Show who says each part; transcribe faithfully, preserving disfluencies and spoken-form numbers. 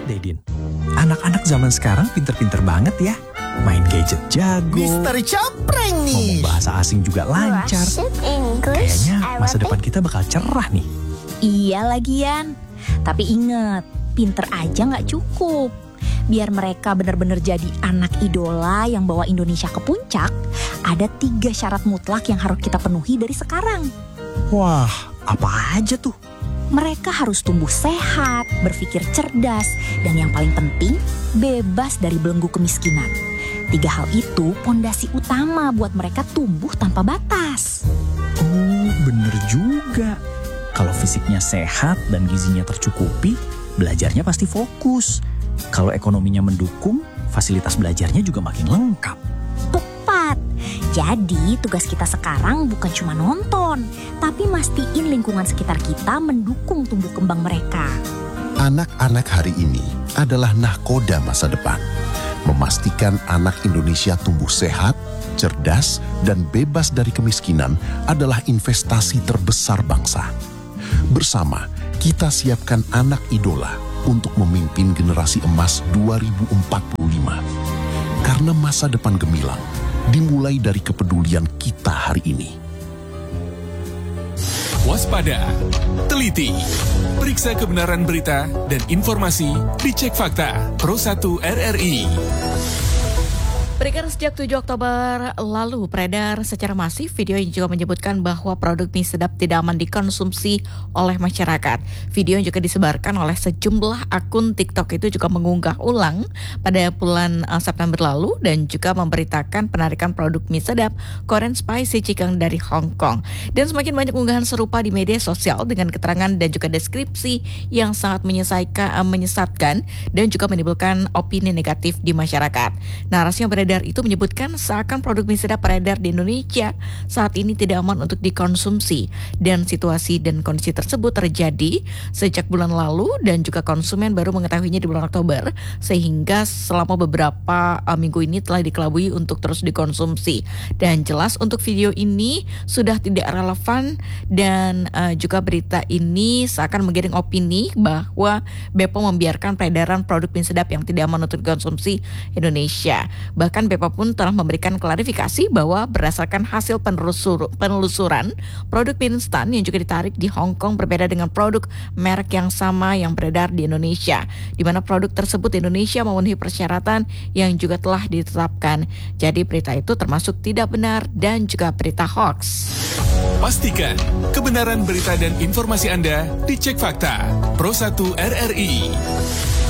Speaker 1: deh, Din. Anak-anak zaman sekarang pinter-pinter banget ya. Main gadget jago.
Speaker 2: Mister Capreng nih.
Speaker 1: Ngomong bahasa asing juga lancar. Kayaknya masa depan kita bakal cerah nih.
Speaker 3: Iya lagian. Tapi inget, pinter aja gak cukup. Biar mereka benar-benar jadi anak idola yang bawa Indonesia ke puncak, ada tiga syarat mutlak yang harus kita penuhi dari sekarang.
Speaker 1: Wah, apa aja tuh?
Speaker 3: Mereka harus tumbuh sehat, berpikir cerdas, dan yang paling penting, bebas dari belenggu kemiskinan. Tiga hal itu pondasi utama buat mereka tumbuh tanpa batas.
Speaker 1: Oh, bener juga. Kalau fisiknya sehat dan gizinya tercukupi, belajarnya pasti fokus. Kalau ekonominya mendukung, fasilitas belajarnya juga makin lengkap.
Speaker 3: Tepat. Jadi tugas kita sekarang bukan cuma nonton, tapi mastiin lingkungan sekitar kita mendukung tumbuh kembang mereka.
Speaker 4: Anak-anak hari ini adalah nahkoda masa depan. Memastikan anak Indonesia tumbuh sehat, cerdas, dan bebas dari kemiskinan adalah investasi terbesar bangsa. Bersama, kita siapkan anak idola untuk memimpin generasi emas dua ribu empat puluh lima. Karena masa depan gemilang dimulai dari kepedulian kita hari ini.
Speaker 5: Waspada, teliti, periksa kebenaran berita dan informasi di Cek Fakta Pro satu R R I.
Speaker 6: Beredar sejak tujuh Oktober lalu, beredar secara masif video yang juga menyebutkan bahwa produk mie sedap tidak aman dikonsumsi oleh masyarakat. Video yang juga disebarkan oleh sejumlah akun TikTok itu juga mengunggah ulang pada bulan uh, September lalu dan juga memberitakan penarikan produk mie sedap Korean Spicy Chicken dari Hong Kong. Dan semakin banyak unggahan serupa di media sosial dengan keterangan dan juga deskripsi yang sangat menyesatkan, uh, menyesatkan dan juga menimbulkan opini negatif di masyarakat. Narasi yang beredar itu menyebutkan seakan produk mie sedap beredar di Indonesia saat ini tidak aman untuk dikonsumsi, dan situasi dan kondisi tersebut terjadi sejak bulan lalu dan juga konsumen baru mengetahuinya di bulan Oktober, sehingga selama beberapa uh, minggu ini telah dikelabui untuk terus dikonsumsi. Dan jelas untuk video ini sudah tidak relevan dan uh, juga berita ini seakan menggiring opini bahwa B P O M membiarkan peredaran produk mie sedap yang tidak aman untuk dikonsumsi Indonesia. Bahkan Bahkan B P O M pun telah memberikan klarifikasi bahwa berdasarkan hasil penelusur, penelusuran, produk mie instan yang juga ditarik di Hong Kong berbeda dengan produk merek yang sama yang beredar di Indonesia, di mana produk tersebut di Indonesia memenuhi persyaratan yang juga telah ditetapkan. Jadi berita itu termasuk tidak benar dan juga berita hoax.
Speaker 5: Pastikan kebenaran berita dan informasi Anda di Cek Fakta Pro satu R R I.